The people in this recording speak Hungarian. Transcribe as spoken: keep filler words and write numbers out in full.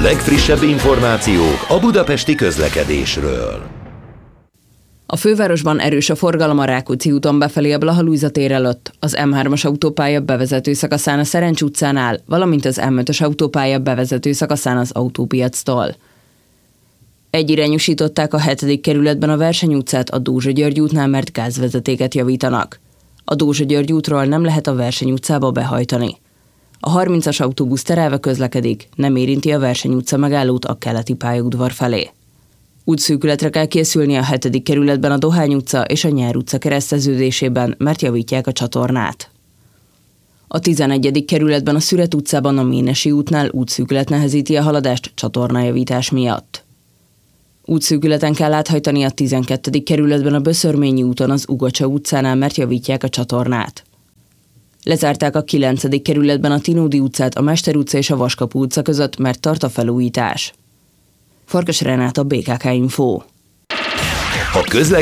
legfrissebb információk a budapesti közlekedésről. A fővárosban erős a forgalom a Rákóczi úton befelé a Blaha Lujza tér előtt, az em hármas autópálya bevezető szakaszán a Szerencs utcánál, valamint az em ötös autópálya bevezető szakaszán az Autópiactól. Egyirányosították a hetedik kerületben a Verseny utcát a Dózsa György útnál, mert gázvezetéket javítanak. A Dózsa György útról nem lehet a Verseny utcába behajtani. A harmincas autóbusz terelve közlekedik, nem érinti a Verseny utca megállót a keleti pályaudvar felé. Útszűkületre kell készülni a hetedik kerületben a Dohány utca és a Nyár utca kereszteződésében, mert javítják a csatornát. A tizenegyedik kerületben a Szüret utcában a Ménesi útnál útszűkület nehezíti a haladást csatornajavítás miatt. Útszűkületen kell áthajtani a tizenkettedik kerületben a Böszörményi úton az Ugocsa utcánál, mert javítják a csatornát. Lezárták a kilencedik kerületben a Tinódi utcát a Mester utca és a Vaskapu utca között, mert tart a felújítás. Farkas Renáta, bé ká ká Info. A közlekedés